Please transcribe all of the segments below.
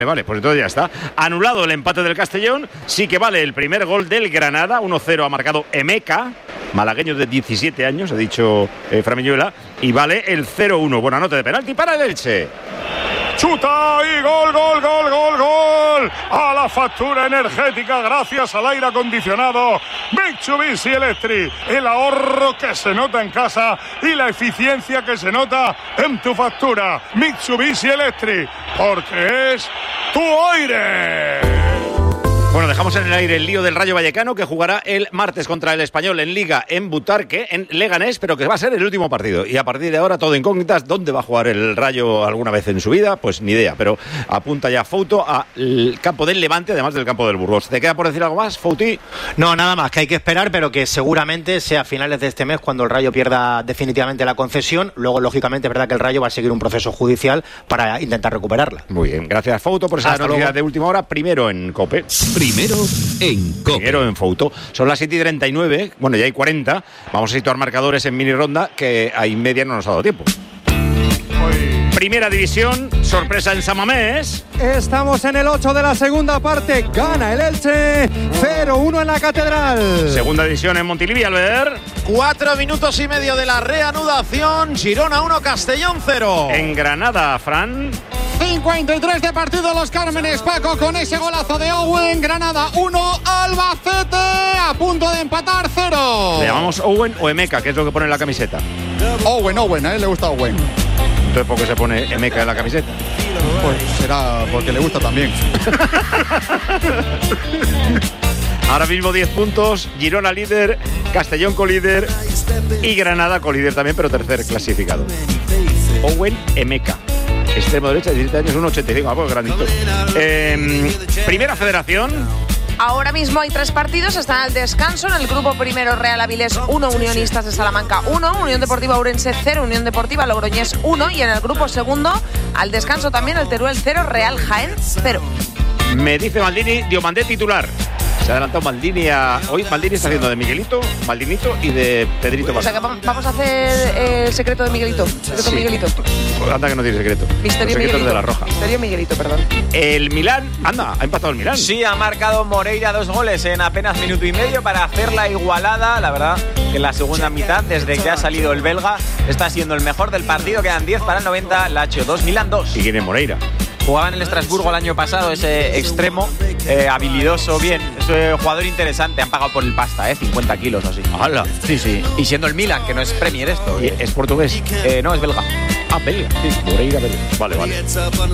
Vale, pues entonces ya está. Anulado el empate del Castellón, sí que vale el primer gol del Granada. 1-0 ha marcado Emeka, malagueño de 17 años, ha dicho Framiñuela, y vale el 0-1. Buena nota de penalti para el Elche. Chuta y gol, gol, gol, gol, gol. A la factura energética gracias al aire acondicionado Mitsubishi Electric. El ahorro que se nota en casa y la eficiencia que se nota en tu factura. Mitsubishi Electric, porque es tu aire. Bueno, dejamos en el aire el lío del Rayo Vallecano, que jugará el martes contra el Español en Liga en Butarque, en Leganés, pero que va a ser el último partido. Y a partir de ahora todo incógnitas. ¿Dónde va a jugar el Rayo alguna vez en su vida? Pues ni idea, pero apunta ya Fouto al campo del Levante, además del campo del Burgos. ¿Te queda por decir algo más, Fouti? No, nada más, que hay que esperar, pero que seguramente sea a finales de este mes cuando el Rayo pierda definitivamente la concesión. Luego, lógicamente, es verdad que el Rayo va a seguir un proceso judicial para intentar recuperarla. Muy bien, gracias, Fouto, por esa noticia de última hora. Primero en COPE. Primero en COPE. Primero en Fouto. Son las 7:39, bueno, ya hay 40. Vamos a situar marcadores en mini ronda, que a media no nos ha dado tiempo. Primera división, sorpresa en San Mamés. Estamos en el 8 de la segunda parte. Gana el Elche, 0-1 en la Catedral. Segunda división en Montilivi, Albert. 4 minutos y medio de la reanudación. Girona 1, Castellón 0. En Granada, Fran. 53 de partido Los Cármenes, Paco, con ese golazo de Owen. Granada 1, Albacete a punto de empatar 0. ¿Le llamamos Owen o Emeka, que es lo que pone en la camiseta? Owen, a él le gusta Owen. Entonces, ¿por qué se pone Emeka en la camiseta? Pues será porque le gusta también. Ahora mismo 10 puntos, Girona líder, Castellón colíder y Granada colíder también, pero tercer clasificado. Owen Emeka, extremo derecha, 17 años, 1,85, pues grandito. Primera Federación. Ahora mismo hay 3 partidos, están al descanso. En el grupo primero, Real Avilés 1, Unionistas de Salamanca 1, Unión Deportiva Ourense 0, Unión Deportiva Logroñés 1. Y en el grupo segundo, al descanso también, el Teruel 0, Real Jaén 0. Me dice Maldini, Diomandé titular. Se ha adelantado Maldini hoy Maldini está haciendo de Miguelito, Maldinito y de Pedrito. O sea que vamos a hacer el secreto de Miguelito. Sí. Miguelito. Anda que no tiene secreto. Misterio Miguelito. De la Roja. Misterio Miguelito, perdón. El Milán, ha empatado el Milán. Sí, ha marcado Moreira 2 goles en apenas minuto y medio para hacer la igualada. La verdad que en la segunda mitad, desde que ha salido el belga, está siendo el mejor del partido. Quedan 10 para el 90, Lazio 2, Milán 2. ¿Y quién es Moreira? Jugaba en el Estrasburgo el año pasado, ese extremo, habilidoso, bien, es un jugador interesante. Han pagado por el pasta, 50 kilos o así. ¡Hala! Sí. Y siendo el Milan, que no es Premier esto. ¿Es portugués? No, es belga. Ah, belga. Sí, Moreira belga. Vale.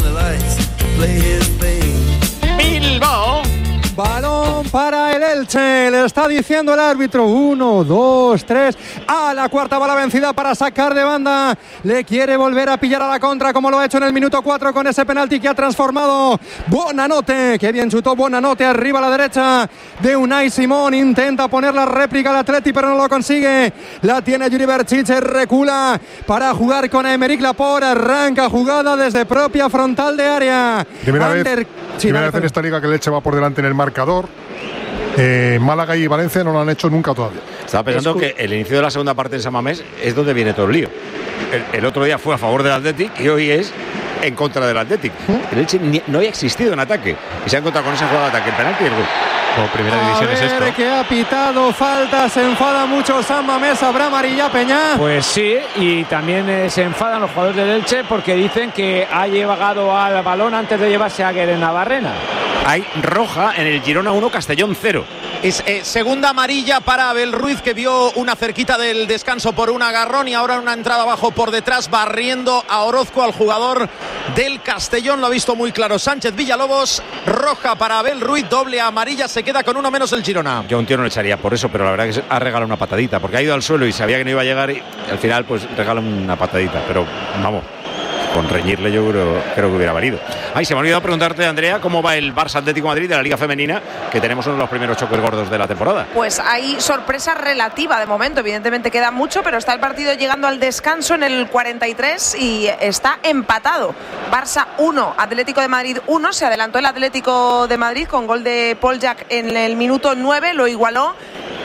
Bilbao. Balón para el Elche, le está diciendo el árbitro. 1, 2, 3. A la cuarta va la vencida para sacar de banda. Le quiere volver a pillar a la contra, como lo ha hecho en el minuto 4 con ese penalti que ha transformado Buonanotte. Qué bien chutó Buonanotte arriba a la derecha de Unai Simón. Intenta poner la réplica al Atleti, pero no lo consigue. La tiene Yuri Berchiche, recula para jugar con Aymeric Laporte. Arranca jugada desde propia frontal de área. Primera vez en esta liga que el Elche va por delante en el marcador. Málaga y Valencia no lo han hecho nunca todavía. Estaba pensando que el inicio de la segunda parte en San Mamés es donde viene todo el lío. El otro día fue a favor del Athletic y hoy es en contra del Athletic. El Elche no había existido en ataque y se ha encontrado con esa jugada de ataque, el penalti y el gol. Como primera división es esto. Que ha pitado falta, se enfada mucho San Mamés, habrá amarilla Peña. Pues sí, y también se enfadan los jugadores del Elche porque dicen que ha llegado al balón antes de llevarse a Guerre Navarrena. Hay roja en el Girona 1, Castellón 0. Es segunda amarilla para Abel Ruiz, que vio una cerquita del descanso por un agarrón y ahora una entrada abajo por detrás, barriendo a Orozco, al jugador del Castellón. Lo ha visto muy claro Sánchez Villalobos. Roja para Abel Ruiz, doble amarilla, se queda con uno menos el Girona. Yo un tío no le echaría por eso, pero la verdad que ha regalado una patadita, porque ha ido al suelo y sabía que no iba a llegar y al final pues regala una patadita, pero vamos, con reñirle yo creo que hubiera valido. Ay, se me ha olvidado preguntarte, Andrea, cómo va el Barça Atlético de Madrid de la Liga Femenina, que tenemos uno de los primeros choques gordos de la temporada. Pues hay sorpresa relativa de momento, evidentemente queda mucho, pero está el partido llegando al descanso en el 43 y está empatado. Barça 1, Atlético de Madrid 1, se adelantó el Atlético de Madrid con gol de Poljak en el minuto 9, lo igualó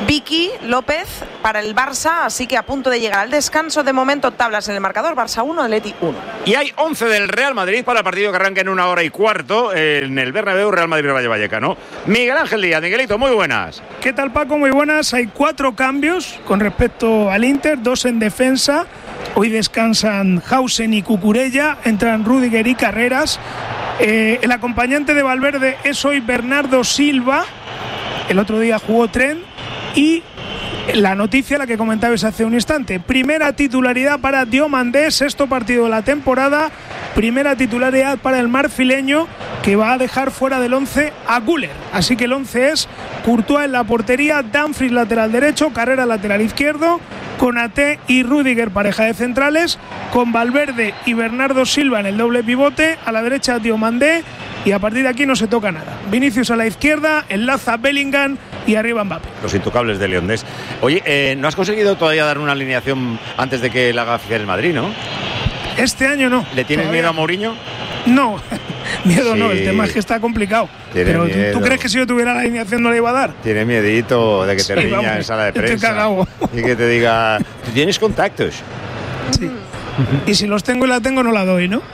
Vicky López para el Barça, así que a punto de llegar al descanso. De momento tablas en el marcador, Barça 1, Atleti 1. Y hay 11 del Real Madrid para el partido que arranca en 1 hora y cuarto en el Bernabéu, Real Madrid-Rayo Vallecano. Miguel Ángel Díaz. Miguelito, muy buenas. ¿Qué tal, Paco? Muy buenas. Hay 4 cambios con respecto al Inter, 2 en defensa. Hoy descansan Hausen y Cucurella, entran Rüdiger y Carreras. El acompañante de Valverde es hoy Bernardo Silva. El otro día jugó Trent. Y la noticia, la que comentabais hace un instante, primera titularidad para Diomandé, 6º partido de la temporada, primera titularidad para el marfileño, que va a dejar fuera del 11 a Güler. Así que el 11 es Courtois en la portería, Dumfries lateral derecho, Carrera lateral izquierdo, Konaté y Rüdiger pareja de centrales, con Valverde y Bernardo Silva en el doble pivote, a la derecha Diomandé, y a partir de aquí no se toca nada. Vinicius a la izquierda, enlaza Bellingham y arriba Mbappé. Los intocables de Leondés. Oye, no has conseguido todavía dar una alineación antes de que la haga oficial el Madrid, ¿no? Este año no. ¿Le tienes miedo a Mourinho? No, miedo Sí. no, el tema es que está complicado. Tiene Pero miedo. ¿tú crees que si yo tuviera la alineación no la iba a dar? Tiene miedito de que te Sí, riña vamos, en sala de estoy prensa cagao. y que te diga, ¿tú tienes contactos? Sí. Y si los tengo y la tengo, no la doy, ¿no?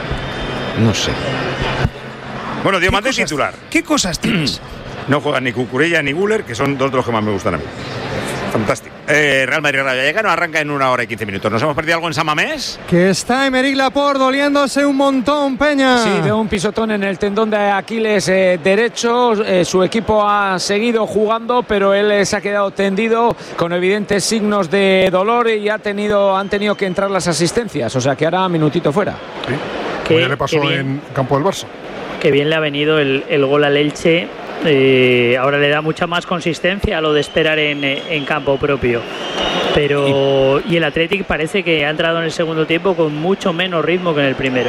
No sé. Bueno, Diomandé titular. ¿Qué cosas tienes? No juegan ni Cucurella ni Güler, que son dos de los que más me gustan a mí. Fantástico. Real Madrid Rayo Vallecano arranca en 1 hora y 15 minutos. ¿Nos hemos perdido algo en San Mamés? Que está Aymeric Laporte doliéndose un montón, Peña. Sí, de un pisotón en el tendón de Aquiles derecho. Su equipo ha seguido jugando, pero él se ha quedado tendido con evidentes signos de dolor y han tenido que entrar las asistencias. O sea que ahora minutito fuera. Sí. Como ya le pasó en campo del Barça. Qué bien le ha venido el gol al Elche. Ahora le da mucha más consistencia a lo de esperar en campo propio. Pero y el Athletic parece que ha entrado en el segundo tiempo con mucho menos ritmo que en el primero.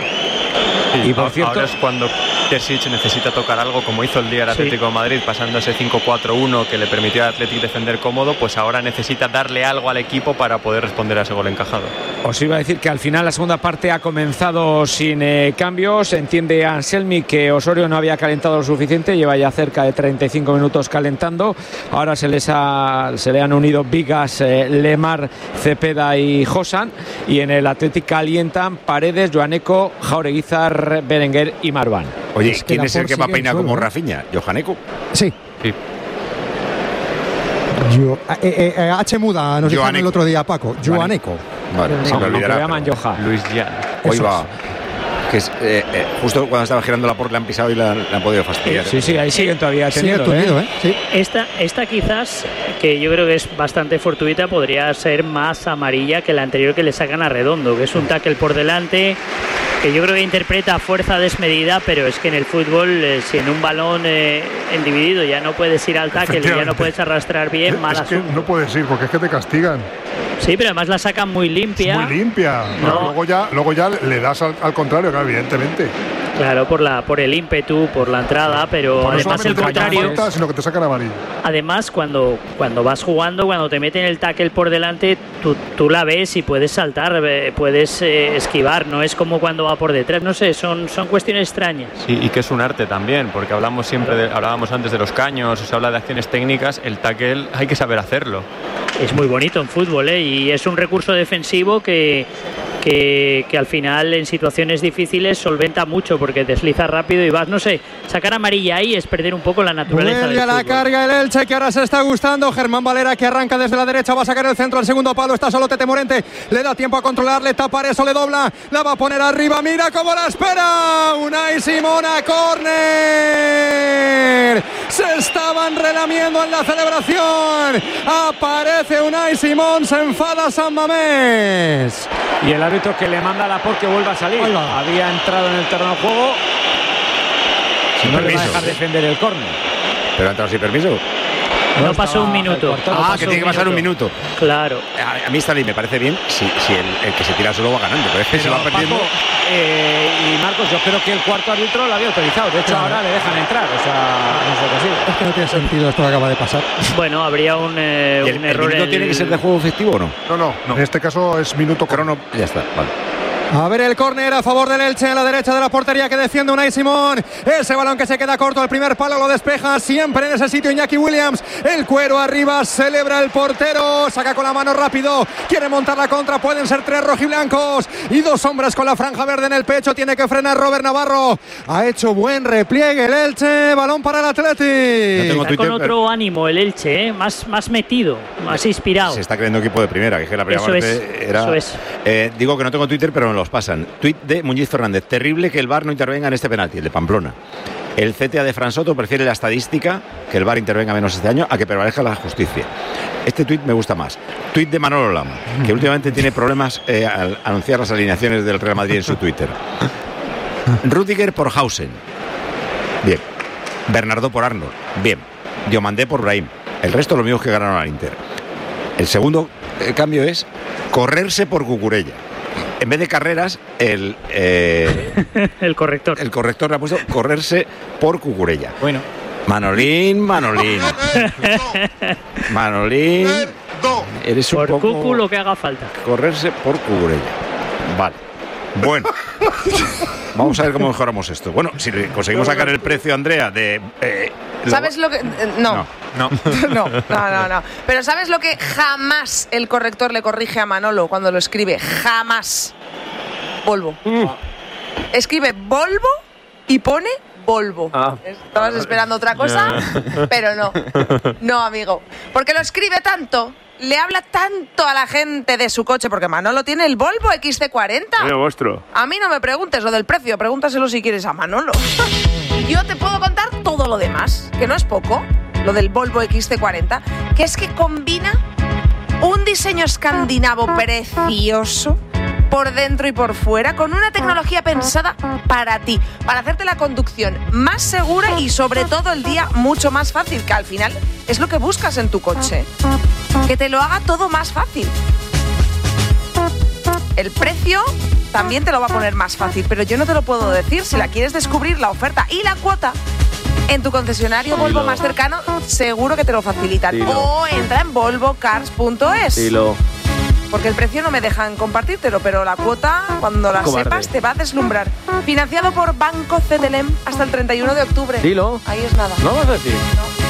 Y por cierto, ahora es cuando Terzic necesita tocar algo, como hizo el día el Atlético de Madrid, pasando ese 5-4-1 que le permitió al Athletic defender cómodo, pues ahora necesita darle algo al equipo para poder responder a ese gol encajado. Os iba a decir que al final la segunda parte ha comenzado sin cambios. Entiende Anselmi que Osorio no había calentado lo suficiente, lleva ya cerca de 35 minutos calentando. Ahora se le han unido Vigas, Lemar, Cepeda y Josan, y en el Athletic calientan Paredes, Joaneco, Jaureguizar, Berenguer y Marván. Oye, Es que ¿quién es el que va a peinar como ¿eh? Rafinha? ¿Johaneco? Sí. H muda, nos dijeron el otro día, Paco. Joaneco. Vale, se me olvidará. Lo llaman Joha. Luis Jan. Hoy va. Que es, justo cuando estaba girando la puerta le han pisado y le han podido fastidiar. Sí, ahí siguen todavía Sigue teniendo. tundido, ¿eh? Sí. Esta quizás, que yo creo que es bastante fortuita, podría ser más amarilla que la anterior que le sacan a Redondo, que es un tackle por delante, que yo creo que interpreta fuerza desmedida, pero es que en el fútbol, si en un balón en dividido ya no puedes ir al tackle y ya no puedes arrastrar bien, mal Es que asunto. no puedes ir porque es que te castigan. Sí, pero además la sacan muy limpia. Muy limpia. No. Luego ya le das al contrario, claro, evidentemente. Claro, por el ímpetu, por la entrada, pero No además solamente el te quitan contrario. falta, sino que te sacan amarillo. Además, cuando vas jugando, cuando te meten el tackle por delante, tú la ves y puedes saltar, puedes esquivar. No es como cuando va por detrás. No sé, son cuestiones extrañas. Y que es un arte también, porque hablábamos antes de los caños, se habla de acciones técnicas, el tackle hay que saber hacerlo. Es muy bonito en fútbol, y es un recurso defensivo que al final en situaciones difíciles solventa mucho, porque desliza rápido y vas, no sé, sacar amarilla ahí es perder un poco la naturaleza Vuelve del a la fútbol. carga el Elche, que ahora se está gustando. Germán Valera, que arranca desde la derecha, va a sacar el centro al segundo palo. Está solo Tete Morente, le da tiempo a controlarle, tapar eso, le dobla, la va a poner arriba. Mira cómo la espera Unai Simón a córner. Se estaban relamiendo en la celebración. Aparece Unai Simón, se enfada San Mamés. Y el árbitro que le manda a Laporte que vuelva a salir. Había entrado en el terreno de juego. Sin No le va a permiso. dejar defender el córner. ¿Pero ha entrado sin permiso? No pasó un minuto. Que tiene que pasar un minuto. Claro. A mí Stalin me parece bien si el que se tira solo va ganando, pero es que se va perdiendo. Paco, y Marcos, yo creo que el cuarto árbitro lo había autorizado. De hecho, ahora le dejan entrar. O sea, no sé qué sigue. Es que no tiene sentido esto que acaba de pasar. Bueno, habría un ¿El error. minuto tiene que ser de juego efectivo o no? No. En este caso es minuto Crono, ya está, vale. A ver el córner a favor del Elche en la derecha de la portería que defiende Unai Simón. Ese balón que se queda corto, el primer palo lo despeja siempre en ese sitio Iñaki Williams. El cuero arriba, celebra el portero, saca con la mano rápido, quiere montar la contra, pueden ser 3 rojiblancos y 2 hombres con la franja verde en el pecho. Tiene que frenar Robert Navarro. Ha hecho buen repliegue el Elche, balón para el Atleti. Está con otro ánimo el Elche, más metido, más inspirado. Se está creyendo equipo de primera, que la primera parte era... Eso es. Digo que no tengo Twitter, pero me los pasan. Tuit de Muñiz Fernández. Terrible que el VAR no intervenga en este penalti, el de Pamplona. El CTA de Fran Soto prefiere la estadística, que el VAR intervenga menos este año, a que prevalezca la justicia. Este tuit me gusta más. Tuit de Manolo Lama, que últimamente tiene problemas al anunciar las alineaciones del Real Madrid en su Twitter. Rüdiger por Hausen. Bien. Bernardo por Arnold. Bien. Diomandé por Brahim. El resto los mismos que ganaron al Inter. El segundo cambio es correrse por Cucurella. En vez de carreras, el corrector. El corrector le ha puesto correrse por Cucurella. Bueno. Manolín. Eres un por poco... Cucu lo que haga falta. Correrse por Cucurella. Vale. Bueno. Vamos a ver cómo mejoramos esto. Bueno, si conseguimos sacar el precio, Andrea, de... ¿Sabes lo que...? No. Pero ¿sabes lo que jamás el corrector le corrige a Manolo cuando lo escribe? Jamás. Volvo. Escribe Volvo y pone Volvo. Estabas esperando otra cosa, pero no. No, amigo. Porque lo escribe tanto, le habla tanto a la gente de su coche, porque Manolo tiene el Volvo XC40. Vuestro. A mí no me preguntes lo del precio, pregúntaselo si quieres a Manolo. Yo te puedo contar todo lo demás, que no es poco, lo del Volvo XC40, que es que combina un diseño escandinavo precioso por dentro y por fuera, con una tecnología pensada para ti, para hacerte la conducción más segura y sobre todo el día mucho más fácil, que al final es lo que buscas en tu coche, que te lo haga todo más fácil. El precio también te lo va a poner más fácil, pero yo no te lo puedo decir. Si la quieres descubrir, la oferta y la cuota en tu concesionario Volvo más cercano, seguro que te lo facilitan. O entra en volvocars.es. Porque el precio no me dejan compartírtelo, pero la cuota, cuando la sepas, te va a deslumbrar. Financiado por Banco CTLM hasta el 31 de octubre. Dilo. Ahí es nada. ¿No vas a decir?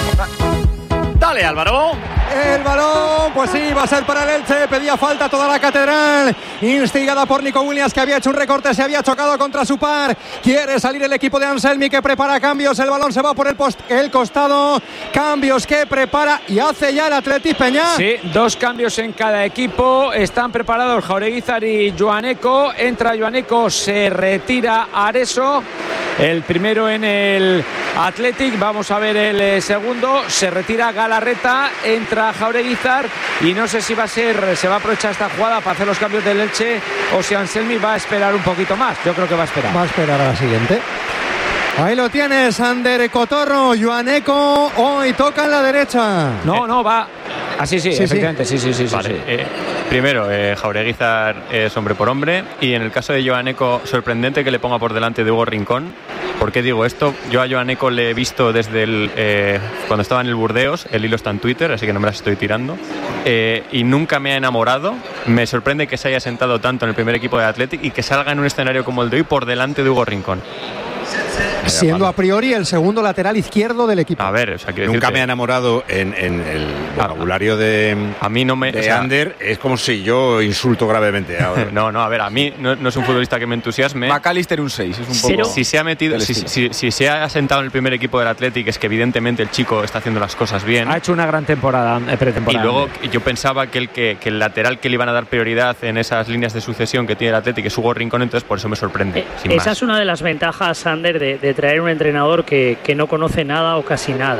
Dale, Álvaro. El balón, pues sí, va a ser para el Elche. Pedía falta toda la catedral, instigada por Nico Williams, que había hecho un recorte, se había chocado contra su par. Quiere salir el equipo de Anselmi, que prepara cambios. El balón se va por el costado. Cambios que prepara y hace ya el Athletic, Peña. Sí, 2 cambios en cada equipo. Están preparados Jaureguizar y Joaneco. Entra Joaneco, se retira Areso. El primero en el Athletic. Vamos a ver el segundo. Se retira Galarreta. Entra Jaureguizar. Y no sé si se va a aprovechar esta jugada para hacer los cambios del Elche o si Anselmi va a esperar un poquito más. Yo creo que va a esperar. Va a esperar a la siguiente. Ahí lo tienes, Ander Cotorro. Joaneco hoy toca en la derecha. No, va. Sí, efectivamente. Sí. Vale. Primero, Jaureguizar es hombre por hombre. Y en el caso de Joaneco, sorprendente que le ponga por delante de Hugo Rincón. ¿Por qué digo esto? Yo a Joaneco le he visto desde cuando estaba en el Burdeos. El hilo está en Twitter, así que no me las estoy tirando. Y nunca me ha enamorado. Me sorprende que se haya sentado tanto en el primer equipo de Athletic y que salga en un escenario como el de hoy por delante de Hugo Rincón. Siendo a priori el segundo lateral izquierdo del equipo. A ver, o sea, nunca me ha enamorado en el vocabulario de a mí no me de Ander. Es como si yo insulto gravemente ahora. No, a ver, a mí no es un futbolista que me entusiasme. McAllister un 6, es un poco. Si se ha metido, si se ha sentado en el primer equipo del Athletic, es que evidentemente el chico está haciendo las cosas bien. Ha hecho una gran temporada, pretemporada. Y luego yo pensaba que el lateral que le iban a dar prioridad en esas líneas de sucesión que tiene el Athletic es Hugo Rincón, entonces por eso me sorprende. Esa es una de las ventajas, Ander, de traer un entrenador que no conoce nada o casi nada.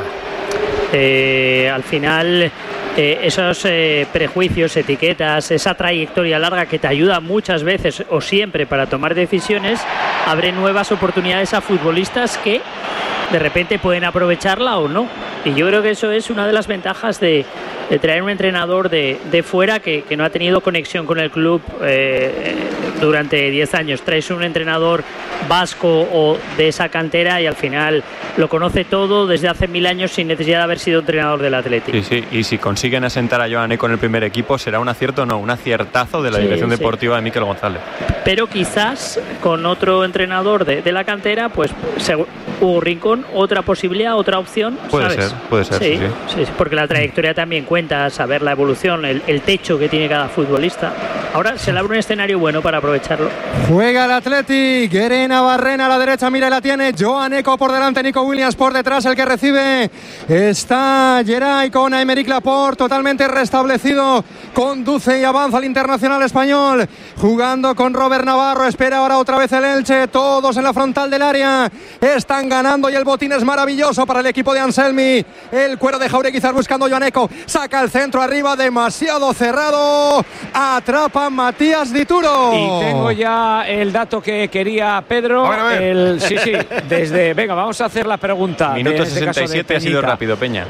Al final esos prejuicios, etiquetas, esa trayectoria larga que te ayuda muchas veces o siempre para tomar decisiones, abre nuevas oportunidades a futbolistas que de repente pueden aprovecharla o no. Y yo creo que eso es una de las ventajas de traer un entrenador de fuera que no ha tenido conexión con el club durante 10 años. Traes un entrenador vasco o de esa cantera y al final lo conoce todo desde hace 1000 años sin necesidad de haber sido entrenador del Athletic. Sí, y si consiguen asentar a Joan Eco en el primer equipo, ¿será un acierto o no? Un aciertazo de la dirección deportiva de Mikel González. Pero quizás con otro entrenador de la cantera, pues Hugo Rincón, otra posibilidad, otra opción. Puede ser. Sí, porque la trayectoria también cuenta, saber la evolución, el techo que tiene cada futbolista. Ahora se le abre un escenario bueno para aprovecharlo. Juega el Athletic, Guerena Barrena a la derecha, mira y la tiene, Joan Eco por delante, Nico Williams por detrás, el que recibe está Geray con Aymeric Laporte, totalmente restablecido, conduce y avanza el internacional español, jugando con Robert Navarro, espera ahora otra vez el Elche, todos en la frontal del área, están ganando y el botín es maravilloso para el equipo de Anselmi, el cuero de Jaureguizar buscando a Joan Eco, saca el centro arriba, demasiado cerrado, atrapa Matías Dituro. Y tengo ya el dato que quería Pedro. A ver. Venga, vamos a hacer la pregunta. Minuto 67 ha sido rápido, Peña.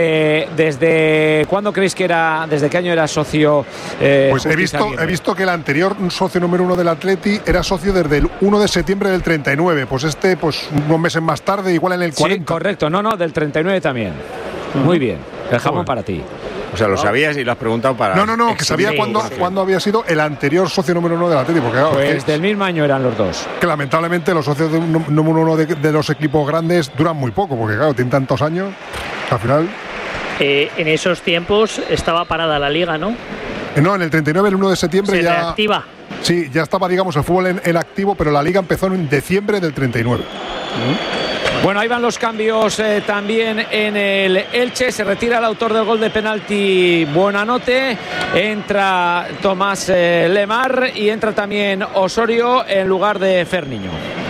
¿Desde cuándo creéis que era, desde qué año era socio? Pues he visto que el anterior socio número 1 del Atleti era socio desde el 1 de septiembre del 39. Pues unos meses más tarde, igual en el 40. Sí, correcto. No, del 39 también. Muy bien. El jamón para ti. O sea, lo sabías y lo has preguntado para... No, que sabía cuándo había sido el anterior socio número 1 del Atlético. Pues del mismo año eran los dos. Que lamentablemente los socios número 1 de los equipos grandes duran muy poco, porque claro, tienen tantos años, al final... En esos tiempos estaba parada la liga, ¿no? No, en el 39, el 1 de septiembre se ya... reactiva. Sí, ya estaba, digamos, el fútbol en activo, pero la liga empezó en diciembre del 39. Bueno, ahí van los cambios también en el Elche. Se retira el autor del gol de penalti Buonanotte. Entra Tomás Lemar y entra también Osorio en lugar de Ferniño.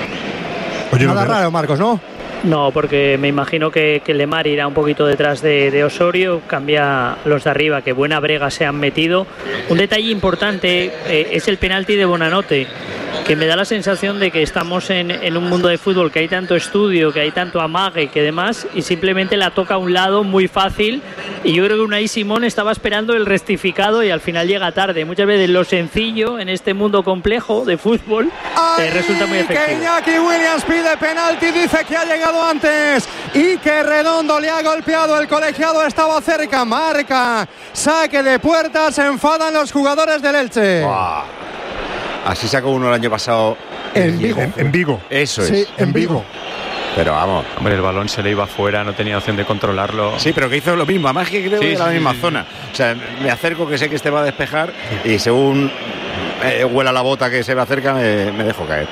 Nada raro, Marcos, ¿no? No, porque me imagino que Lemar irá un poquito detrás de Osorio, cambia los de arriba, que buena brega se han metido. Un detalle importante es el penalti de Buonanotte, que me da la sensación de que estamos en un mundo de fútbol que hay tanto estudio, que hay tanto amague, que demás, y simplemente la toca a un lado muy fácil, y yo creo que Unai Simón estaba esperando el rectificado y al final llega tarde. Muchas veces lo sencillo en este mundo complejo de fútbol resulta muy efectivo. Que Iñaki Williams pide penalti, dice que ha llegado antes y que Redondo le ha golpeado, el colegiado estaba cerca, marca, saque de puerta, se enfadan los jugadores del Elche. Wow. Así sacó uno el año pasado en Vigo. Eso es. Sí, en Vigo. Pero vamos. Hombre, el balón se le iba fuera, no tenía opción de controlarlo. Sí, pero que hizo lo mismo. Además que creo que era la misma zona. O sea, me acerco, que sé que este va a despejar, y según huela la bota que se me acerca, me dejo caer.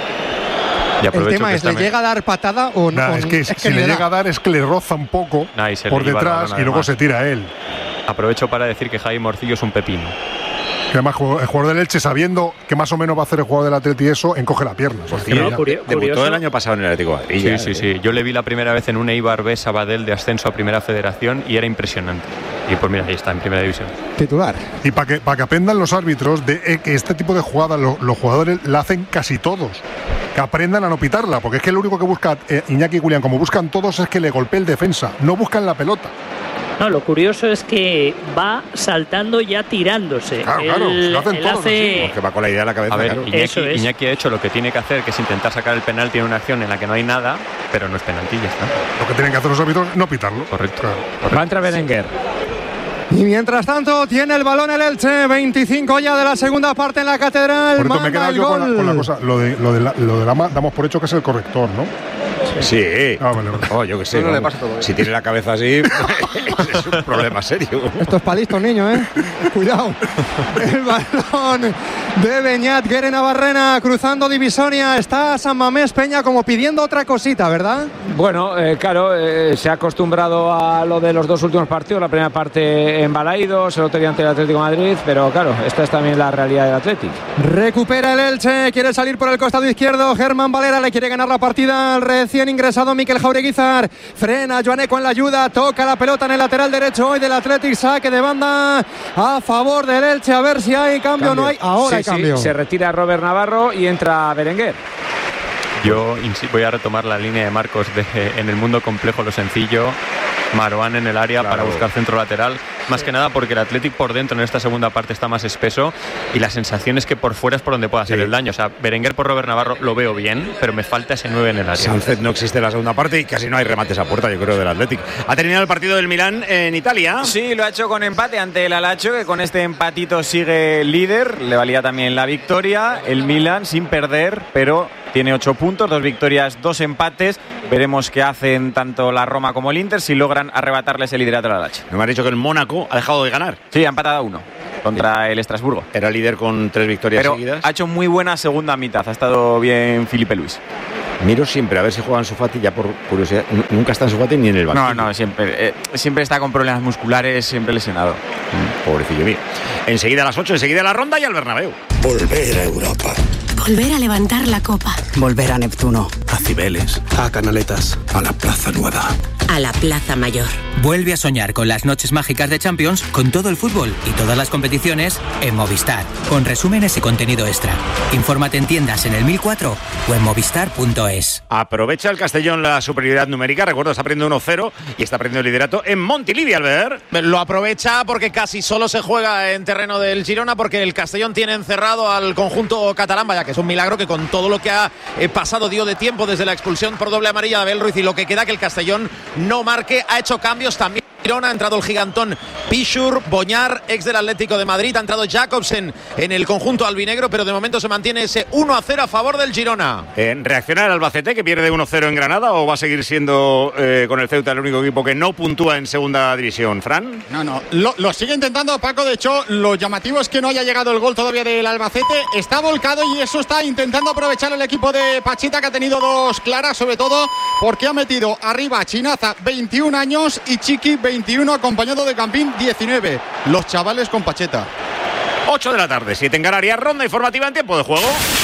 El tema es, ¿le llega a dar patada o no? Es que si le llega a dar es que le roza un poco por detrás y luego se tira a él. Aprovecho para decir que Javi Morcillo es un pepino. Que además el jugador del Elche, sabiendo que más o menos va a hacer el jugador del Atleti, eso encoge la pierna. Debutó el año pasado en el Atlético de Madrid. Sí. Yo le vi la primera vez en un Eibar B Sabadell de ascenso a Primera Federación y era impresionante. Y pues mira, ahí está, en Primera División. Titular. Y para que aprendan los árbitros de que este tipo de jugadas los jugadores la hacen casi todos. Que aprendan a no pitarla, porque es que lo único que busca Iñaki y Julián, como buscan todos, es que le golpee el defensa, no buscan la pelota. No, lo curioso es que va saltando ya tirándose. Claro, lo hacen todos así. Porque va con la idea en la cabeza. A ver, Iñaki ha hecho lo que tiene que hacer, que es intentar sacar el penalti en una acción en la que no hay nada, pero no es penalti, ya está. Lo que tienen que hacer los árbitros es no pitarlo. Correcto. Va a entrar Berenguer. Y mientras tanto tiene el balón el Elche, 25 ya de la segunda parte en la Catedral. Por esto me he quedado yo con la cosa, lo de la damos por hecho que es el corrector, ¿no? Sí. Vale. Yo qué sé. No le pasa todo. Si tiene la cabeza así, es un problema serio. Esto es para listos, niños, Cuidado. El balón de Beñat, Guerena Barrena, cruzando divisoria. Está San Mamés Peña como pidiendo otra cosita, ¿verdad? Bueno, claro, se ha acostumbrado a lo de los dos últimos partidos. La primera parte en Balaídos, el otro día ante el Atlético de Madrid. Pero claro, esta es también la realidad del Atlético. Recupera el Elche, quiere salir por el costado izquierdo. Germán Valera le quiere ganar la partida al recién ingresado Mikel Jaureguizar. Frena Joan Eco en la ayuda, toca la pelota en el lateral derecho hoy del Athletic, saque de banda a favor del Elche, a ver si hay cambio o no hay. Ahora hay cambio. Se retira Robert Navarro y entra Berenguer. Yo voy a retomar la línea de Marcos de en el mundo complejo lo sencillo. Marouane en el área para buscar centro lateral. Más que nada porque el Athletic por dentro en esta segunda parte está más espeso y la sensación es que por fuera es por donde puede hacer el daño. O sea, Berenguer por Robert Navarro lo veo bien, pero me falta ese 9 en el área. Sánchez no existe en la segunda parte y casi no hay remates a puerta, yo creo, del Athletic. ¿Ha terminado el partido del Milán en Italia? Sí, lo ha hecho con empate ante el Alacho, que con este empatito sigue líder. Le valía también la victoria. El Milán sin perder, pero tiene 8 puntos, 2 victorias, 2 empates. Veremos qué hacen tanto la Roma como el Inter si logran arrebatarles el liderato al Alacho. Me han dicho que el Mónaco ha dejado de ganar. Sí, ha empatado a 1 contra el Estrasburgo. Era líder con 3 victorias pero seguidas. Ha hecho muy buena segunda mitad. Ha estado bien Filipe Luis. Miro siempre a ver si juega Ansu Fati, ya por curiosidad. Nunca está Ansu Fati ni en el banquillo. No, siempre está con problemas musculares, siempre lesionado. Pobrecillo mío. Enseguida a las 8, enseguida la ronda y al Bernabéu. Volver a Europa. Volver a levantar la copa. Volver a Neptuno. A Cibeles. A Canaletas. A la Plaza Nueva. A la Plaza Mayor. Vuelve a soñar con las noches mágicas de Champions, con todo el fútbol y todas las competiciones en Movistar, con resúmenes y contenido extra. Infórmate en tiendas en el 1004 o en movistar.es. Aprovecha el Castellón la superioridad numérica. Recuerda, está perdiendo 1-0 y está perdiendo el liderato en Montilivi, Albert. Lo aprovecha porque casi solo se juega en terreno del Girona, porque el Castellón tiene encerrado al conjunto catalán. Vaya, que es un milagro que con todo lo que ha pasado dio de tiempo desde la expulsión por doble amarilla de Abel Ruiz y lo que queda que el Castellón no marque. Ha hecho cambios también. Ha entrado el gigantón Pichur, Boñar, ex del Atlético de Madrid. Ha entrado Jacobsen en el conjunto albinegro, pero de momento se mantiene ese 1-0 a favor del Girona. ¿Reacciona el Albacete, que pierde 1-0 en Granada, o va a seguir siendo con el Ceuta el único equipo que no puntúa en segunda división? ¿Fran? No, lo sigue intentando Paco. De hecho, lo llamativo es que no haya llegado el gol todavía del Albacete. Está volcado y eso está intentando aprovechar el equipo de Pachita, que ha tenido 2 claras, sobre todo porque ha metido arriba a Chinaza, 21 años, y Chiqui, 21, acompañado de Campín, 19. Los chavales con Pacheta. 8 de la tarde, 7 en Canarias. Ronda informativa en tiempo de juego.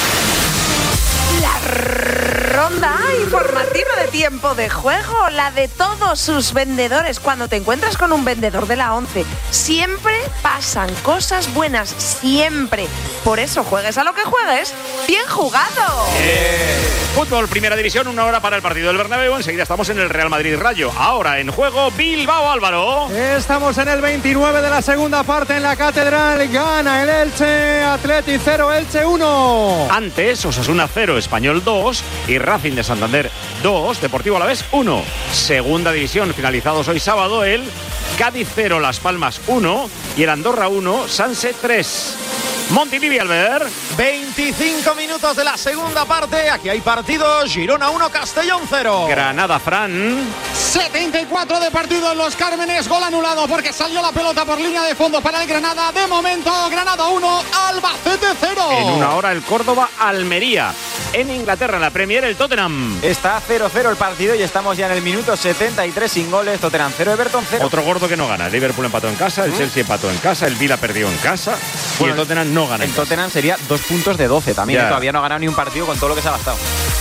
La ronda informativa de tiempo de juego, la de todos sus vendedores. Cuando te encuentras con un vendedor de la 11, siempre pasan cosas buenas, siempre. Por eso, juegues a lo que juegues, bien jugado. Fútbol, primera división, 1 hora para el partido del Bernabéu. Enseguida estamos en el Real Madrid Rayo. Ahora en juego Bilbao, Álvaro. Estamos en el 29 de la segunda parte en la Catedral. Gana el Elche, Atleti 0, Elche 1. Antes, Osasuna 0, Español 2 y Racing de Santander 2, Deportivo Alavés 1. Segunda división, finalizados hoy sábado, el Cádiz 0, Las Palmas 1 y el Andorra 1, Sanse 3. Montilivi, Albert. 25 minutos de la segunda parte. Aquí hay partido. Girona 1, Castellón 0. Granada, Fran. 74 de partido en Los Cármenes. Gol anulado porque salió la pelota por línea de fondo para el Granada. De momento, Granada 1, Albacete 0. En 1 hora el Córdoba, Almería. En Inglaterra, en la Premier, el Tottenham. Está 0-0 el partido y estamos ya en el minuto 73 sin goles. Tottenham 0, Everton 0. Otro gordo que no gana. El Liverpool empató en casa, el Chelsea empató en casa, el Villa perdió en casa y el Tottenham no gana. El Tottenham sería 2 puntos de 12 también. Todavía no ha ganado ni un partido con todo lo que se ha gastado.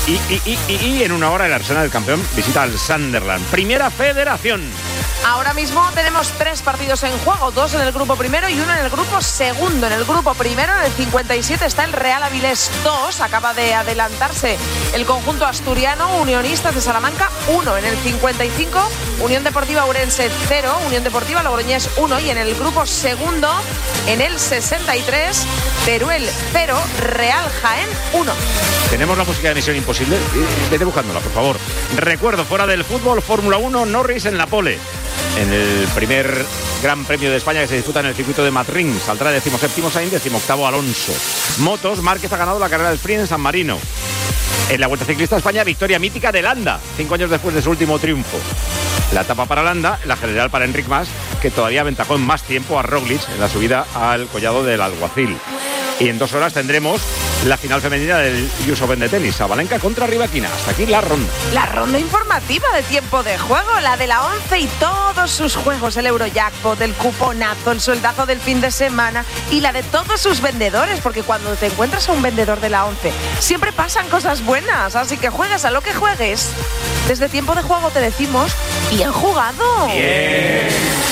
Y en 1 hora el Arsenal, del campeón, visita al Sunderland. Primera Federación. Ahora mismo tenemos 3 partidos en juego, 2 en el grupo primero y 1 en el grupo segundo. En el grupo primero, en el 57, está el Real Avilés 2. Acaba de adelantarse el conjunto asturiano, Unionistas de Salamanca 1. En el 55, Unión Deportiva Ourense 0, Unión Deportiva Logroñés 1. Y en el grupo segundo, en el 63, Teruel 0, Real Jaén 1. Tenemos la música de Misión Imposible. Vete buscándola, por favor. Recuerdo, fuera del fútbol, Fórmula 1, Norris en la pole. En el primer Gran Premio de España que se disputa en el circuito de Madrid. Saldrá 17º Sainz, 18º Alonso. Motos, Márquez ha ganado la carrera del sprint en San Marino. En la Vuelta Ciclista a España, victoria mítica de Landa, 5 años después de su último triunfo. La etapa para Landa, la general para Enric Mas, que todavía aventajó en más tiempo a Roglic en la subida al collado del Alguacil. Y en 2 horas tendremos la final femenina del US Open de tenis, Sabalenka contra Rybakina. Hasta aquí la ronda. La ronda informativa de tiempo de juego, la de la 11 y todos sus juegos, el Eurojackpot, el cuponazo, el sueldazo del fin de semana y la de todos sus vendedores, porque cuando te encuentras a un vendedor de la 11 siempre pasan cosas buenas, así que juegues a lo que juegues. Desde tiempo de juego te decimos, bien jugado. Bien.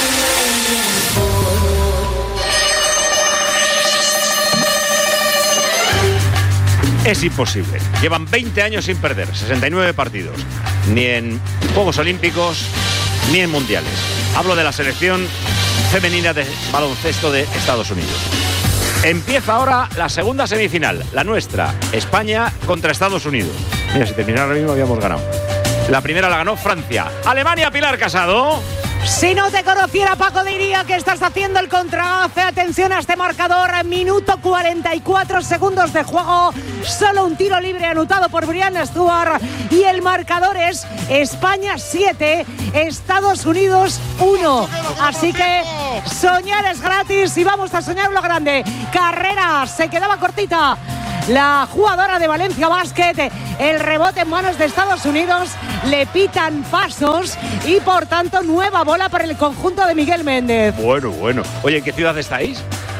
Es imposible. Llevan 20 años sin perder, 69 partidos. Ni en Juegos Olímpicos, ni en Mundiales. Hablo de la selección femenina de baloncesto de Estados Unidos. Empieza ahora la segunda semifinal, la nuestra, España contra Estados Unidos. Mira, si terminara ahora mismo habíamos ganado. La primera la ganó Francia. Alemania, Pilar Casado. Si no te conociera, Paco, diría que estás haciendo el contragafe. Atención a este marcador. Minuto 44 segundos de juego. Solo un tiro libre anotado por Brian Stuart. Y el marcador es España 7, Estados Unidos 1. Así que soñar es gratis y vamos a soñar lo grande. Carrera, se quedaba cortita la jugadora de Valencia Basket. El rebote en manos de Estados Unidos. Le pitan pasos y por tanto nueva bola para el conjunto de Miguel Méndez. Bueno. Oye, ¿en qué ciudad estáis?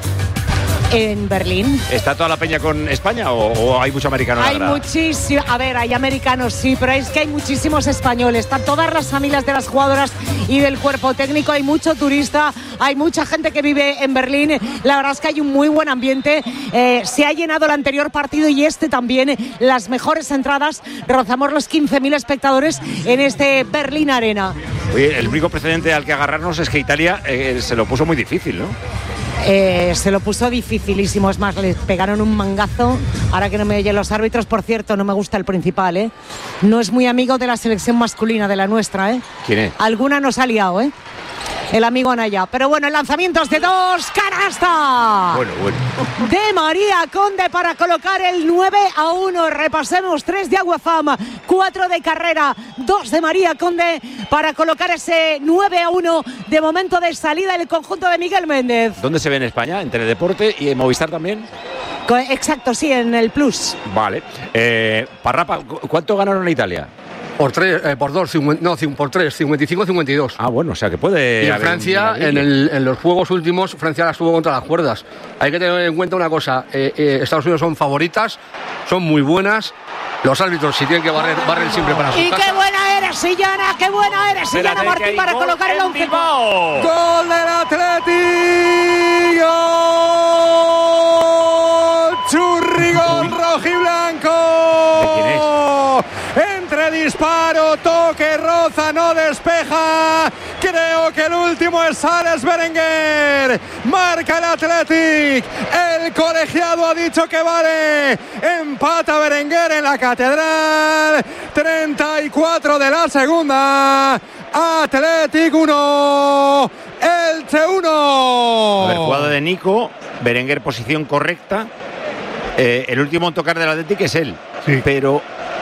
En Berlín. ¿Está toda la peña con España o hay mucho americano? Hay muchísimo. A ver, hay americanos, sí, pero es que hay muchísimos españoles. Están todas las familias de las jugadoras y del cuerpo técnico. Hay mucho turista, hay mucha gente que vive en Berlín. La verdad es que hay un muy buen ambiente. Se ha llenado el anterior partido y este también. Las mejores entradas. Rozamos los 15.000 espectadores en este Berlín Arena. Oye, el único precedente al que agarrarnos es que Italia se lo puso muy difícil, ¿no? Se lo puso dificilísimo, es más, le pegaron un mangazo. Ahora que no me oyen los árbitros, por cierto, no me gusta el principal, ¿eh? No es muy amigo de la selección masculina, de la nuestra, ¿eh? ¿Quién es? Alguna nos ha liado, ¿eh? El amigo Anaya. Pero bueno, el lanzamiento es de 2, canasta. Bueno. De María Conde para colocar el 9-1. Repasemos: 3 de Aguafam, 4 de Carrera, 2 de María Conde para colocar ese 9-1 de momento de salida del conjunto de Miguel Méndez. ¿Dónde se ve en España? ¿En Teledeporte y en Movistar también? Exacto, sí, en el Plus. Vale. Parrapa, ¿cuánto ganaron en Italia? Por 3, por 2, no, por 3, 55-52. Ah, bueno, o sea que puede. Y en Francia, en los juegos últimos, Francia las tuvo contra las cuerdas. Hay que tener en cuenta una cosa: Estados Unidos son favoritas, son muy buenas. Los árbitros, si tienen que barrer siempre para su ¡Y casa. qué buena eres, Sillana! ¡Qué buena eres, Sillana Martín, para colocar el 11! ¡Gol del Atlético! ¡Churrigón rojiblanco! ¿De quién es? Entre disparo, toque, roza, no despeja. Creo que el último es Alex Berenguer. Marca el Athletic. El colegiado ha dicho que vale. Empata Berenguer en la Catedral. 34 de la segunda. Athletic 1. Elche 1. A ver, jugada de Nico. Berenguer, posición correcta. El último en tocar del Athletic es él. Sí. Pero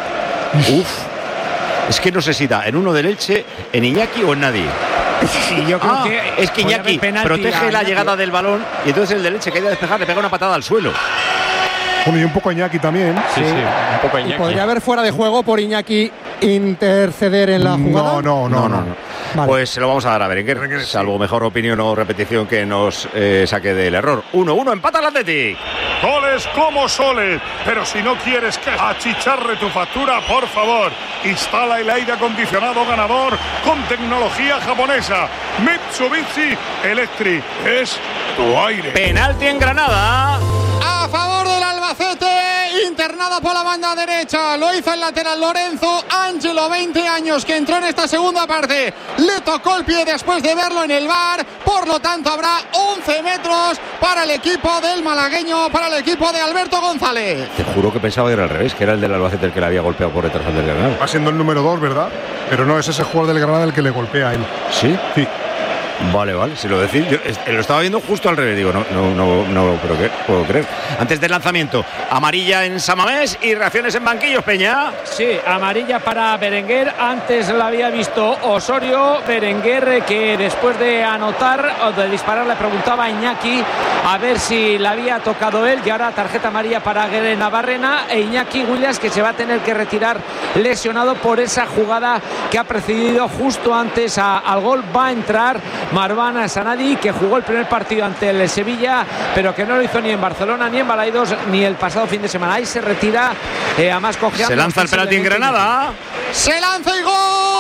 es que no sé si da en uno del Elche, en Iñaki o en nadie. Sí, yo creo que es que Iñaki protege la llegada del balón y entonces el del Elche que ha ido a despejar le pega una patada al suelo. Bueno, y un poco Iñaki también. Sí, un poco Iñaki. ¿Y podría haber fuera de juego por Iñaki interceder en la jugada? No. Vale. Pues se lo vamos a dar a Berenguer, salvo mejor opinión o repetición que nos saque del error. 1-1, empata el Athletic. Goles como soles, pero si no quieres que achicharre tu factura, por favor, instala el aire acondicionado ganador con tecnología japonesa. Mitsubishi Electric es tu aire. Penalti en Granada. A favor del Albacete, internado por la banda derecha. Lo hizo el lateral Lorenzo Ángelo, 20 años, que entró en esta segunda parte. Le tocó el pie después de verlo en el VAR. Por lo tanto, habrá 11 metros para el equipo del malagueño, para el equipo de Alberto González. Te juro que pensaba que era al revés, que era el del Albacete el que le había golpeado por detrás del Granada. Va siendo el número 2, ¿verdad? Pero no es ese jugador del Granada el que le golpea a él. ¿Sí? Sí. Vale, si lo decís, yo lo estaba viendo justo al revés, digo, no puedo creer. Antes del lanzamiento, amarilla en San Mamés y reacciones en banquillos, Peña. Sí, amarilla para Berenguer. Antes la había visto Osorio. Berenguer, que después de anotar o de disparar le preguntaba a Iñaki a ver si la había tocado él, y ahora tarjeta amarilla para Guede Navarrena e Iñaki Williams, que se va a tener que retirar lesionado por esa jugada que ha precedido justo antes al gol. Va a entrar Marwan Sanadi, que jugó el primer partido ante el Sevilla, pero que no lo hizo ni en Barcelona, ni en Balaidos, ni el pasado fin de semana. Ahí se retira, además cojeando. Se lanza el penalti en Granada. Se lanza y gol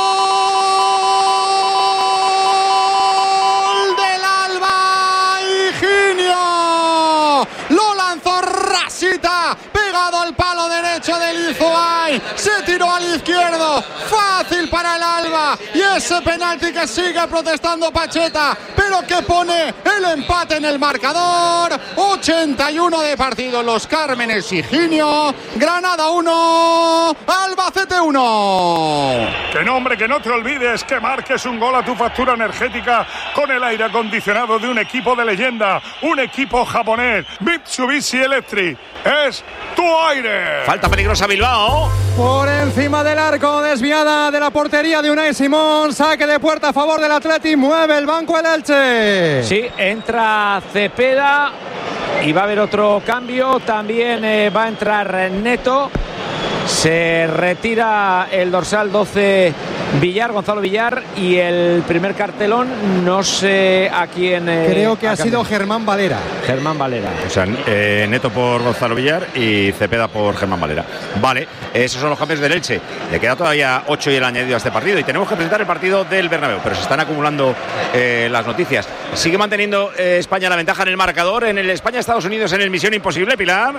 del Alba. Higinio lo lanzó rasita, pegado al palo derecho del Izoay. Se tiró al izquierdo, fácil para el Alba. vuelva. Y ese penalti que sigue protestando Pacheta, pero que pone el empate en el marcador. 81 de partido, Los Cármenes y Ginio. Granada 1, Albacete 1. Que no, hombre, que no te olvides que marques un gol a tu factura energética con el aire acondicionado de un equipo de leyenda, un equipo japonés, Mitsubishi Electric. Es tu aire. Falta peligrosa Bilbao. Por encima del arco, desviada de la portería de Unai Simón. Saque de puerta a favor del Atleti. Mueve el banco el Elche. Sí, entra Cepeda y va a haber otro cambio. También va a entrar Neto. Se retira el dorsal 12 Villar, Gonzalo Villar, y el primer cartelón no sé a quién. Creo que ha sido Germán Valera. Germán Valera. O sea, Neto por Gonzalo Villar y Cepeda por Germán Valera. Vale, esos son los cambios del Elche. Le queda todavía 8 y el añadido a este partido y tenemos que presentar el partido del Bernabéu, pero se están acumulando las noticias. Sigue manteniendo España la ventaja en el marcador en el España-Estados Unidos en el Misión Imposible, Pilar.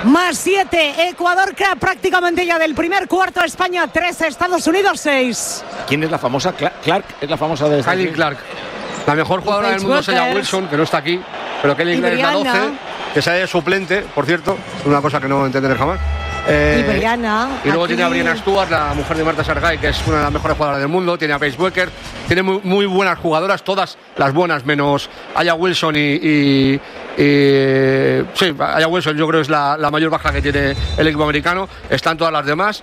+7, Ecuador prácticamente ya del primer cuarto, España 3, Estados Unidos 6. ¿Quién es la famosa? Clark es la famosa de esta. Kylie Clark. La mejor jugadora del mundo es ella Wilson, que no está aquí, pero Kylie Clark es la 12, que sale de suplente, por cierto, es una cosa que no entenderé jamás. Y luego tiene a Brianna Stewart, la mujer de Marta Sargay, que es una de las mejores jugadoras del mundo. Tiene a Paige Buecker, tiene muy buenas jugadoras, todas las buenas, menos Aya Wilson sí, Aya Wilson yo creo es la mayor baja que tiene el equipo americano. Están todas las demás.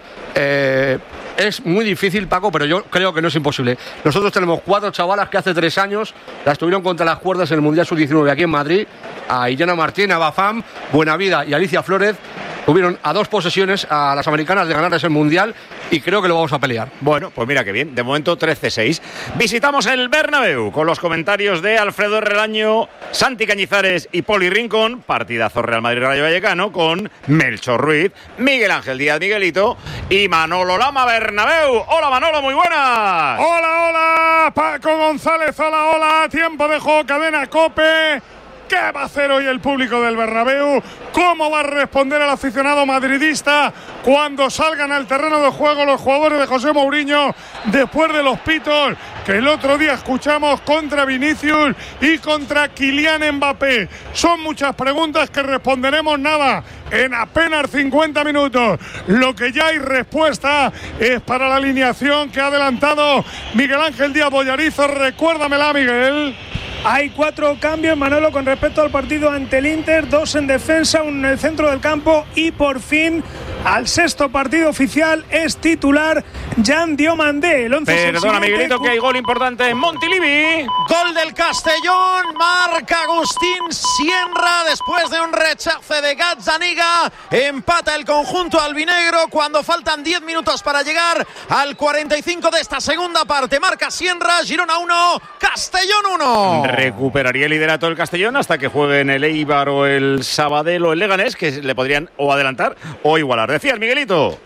Es muy difícil, Paco, pero yo creo que no es imposible. Nosotros tenemos 4 chavalas que hace 3 años las tuvieron contra las cuerdas en el Mundial Sub-19 aquí en Madrid. A Illana Martín, a Bafam, Buenavida y Alicia Flórez. Tuvieron a 2 posesiones a las americanas de ganarles el Mundial y creo que lo vamos a pelear. Bueno, pues mira qué bien. De momento 13-6. Visitamos el Bernabéu con los comentarios de Alfredo Relaño, Santi Cañizares y Poli Rincón. Partidazo Real Madrid-Rayo Vallecano con Melchor Ruiz, Miguel Ángel Díaz Miguelito y Manolo Lama Bernabéu. Hola Manolo, muy buenas. Hola, Paco González, hola, tiempo de juego, cadena COPE. ¿Qué va a hacer hoy el público del Bernabéu? ¿Cómo va a responder el aficionado madridista cuando salgan al terreno de juego los jugadores de José Mourinho después de los pitos que el otro día escuchamos contra Vinicius y contra Kylian Mbappé? Son muchas preguntas que responderemos nada en apenas 50 minutos. Lo que ya hay respuesta es para la alineación que ha adelantado Miguel Ángel Díaz Bollarizo. Recuérdamela, Miguel. Hay 4 cambios, Manolo, con respecto al partido ante el Inter, 2 en defensa, 1 en el centro del campo y por fin al 6º partido oficial es titular Jan Diomandé. El 11 Perdona, Miguelito, que hay gol importante en Montilivi. Gol del Castellón, marca Agustín Sienra después de un rechace de Gazzaniga. Empata el conjunto albinegro cuando faltan 10 minutos para llegar al 45 de esta segunda parte. Marca Sienra, Girona 1, Castellón 1. Recuperaría el liderato del Castellón hasta que jueguen el Eibar o el Sabadell o el Leganés, que le podrían o adelantar o igualar. Decías, Miguelito.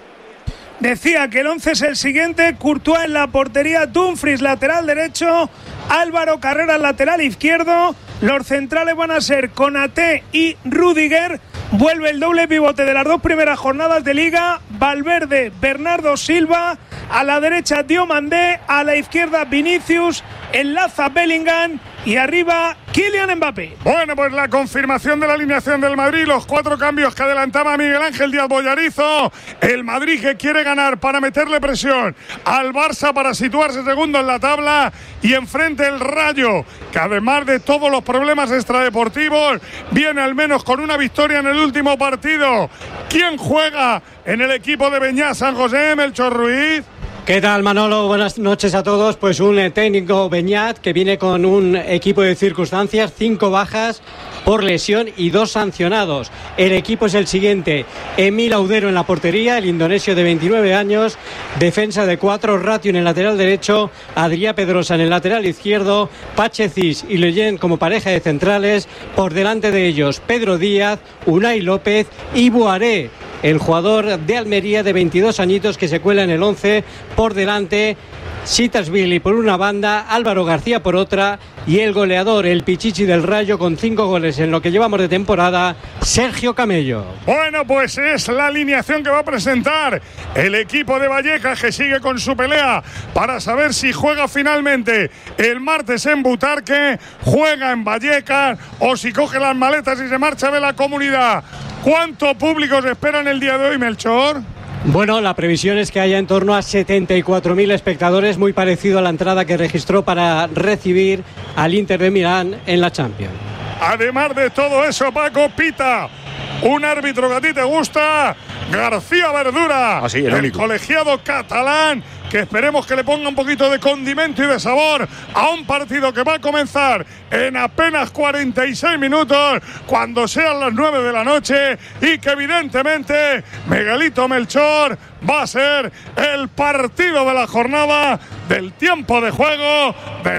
Decía que el 11 es el siguiente: Courtois en la portería, Dumfries lateral derecho, Álvaro Carreras lateral izquierdo. Los centrales van a ser Konaté y Rudiger. Vuelve el doble pivote de las 2 primeras jornadas de Liga: Valverde, Bernardo Silva. A la derecha Diomandé, a la izquierda Vinicius, enlaza Bellingham y arriba Kylian Mbappé. Bueno, pues la confirmación de la alineación del Madrid, los 4 cambios que adelantaba Miguel Ángel Díaz Bollarizo. El Madrid que quiere ganar para meterle presión al Barça para situarse segundo en la tabla, y enfrente el Rayo, que además de todos los problemas extradeportivos, viene al menos con una victoria en el último partido. ¿Quién juega en el equipo de Beñat San José? Melchor Ruiz. ¿Qué tal, Manolo? Buenas noches a todos. Pues un técnico Beñat que viene con un equipo de circunstancias, 5 bajas por lesión y 2 sancionados. El equipo es el siguiente: Emil Audero en la portería, el indonesio de 29 años, defensa de 4, Ratio en el lateral derecho, Adrià Pedrosa en el lateral izquierdo, Pachecis y Leyen como pareja de centrales, por delante de ellos Pedro Díaz, Unai López y Boiré, el jugador de Almería de 22 añitos que se cuela en el 11, por delante Sitasvili por una banda, Álvaro García por otra y el goleador, el Pichichi del Rayo con 5 goles en lo que llevamos de temporada, Sergio Camello. Bueno, pues es la alineación que va a presentar el equipo de Vallecas, que sigue con su pelea para saber si juega finalmente el martes en Butarque, juega en Vallecas o si coge las maletas y se marcha de la Comunidad. ¿Cuánto público se espera en el día de hoy, Melchor? Bueno, la previsión es que haya en torno a 74.000 espectadores, muy parecido a la entrada que registró para recibir al Inter de Milán en la Champions. Además de todo eso, Paco, pita un árbitro que a ti te gusta, García Verdura, el único colegiado catalán, que esperemos que le ponga un poquito de condimento y de sabor a un partido que va a comenzar en apenas 46 minutos, cuando sean las 9 de la noche, y que evidentemente Miguelito Melchor va a ser el partido de la jornada, del tiempo de juego de